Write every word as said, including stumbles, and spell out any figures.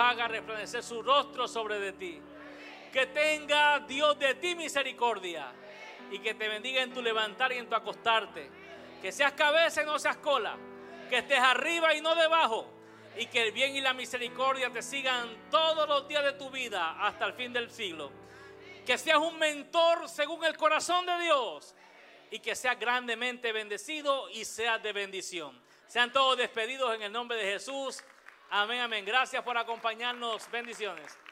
haga resplandecer su rostro sobre de ti. Que tenga Dios de ti misericordia y que te bendiga en tu levantar y en tu acostarte. Que seas cabeza y no seas cola. Que estés arriba y no debajo. Y que el bien y la misericordia te sigan todos los días de tu vida hasta el fin del siglo. Que seas un mentor según el corazón de Dios. Y que seas grandemente bendecido y seas de bendición. Sean todos despedidos en el nombre de Jesús. Amén, amén. Gracias por acompañarnos. Bendiciones.